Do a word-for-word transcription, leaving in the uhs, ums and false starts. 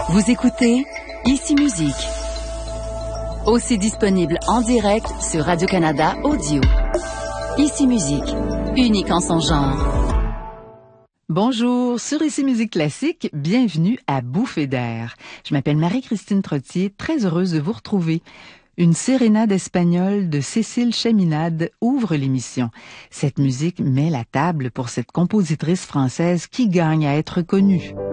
Vous écoutez Ici Musique. Aussi disponible en direct sur Radio-Canada Audio. Ici Musique, unique en son genre. Bonjour, sur Ici Musique Classique, bienvenue à Bouffée d'air. Je m'appelle Marie-Christine Trottier, très heureuse de vous retrouver. Une sérénade espagnole de Cécile Chaminade ouvre l'émission. Cette musique met la table pour cette compositrice française qui gagne à être connue.